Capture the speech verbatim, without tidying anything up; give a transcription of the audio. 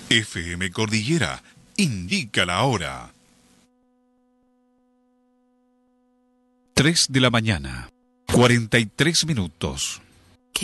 F M Cordillera indica la hora. tres de la mañana, cuarenta y tres minutos.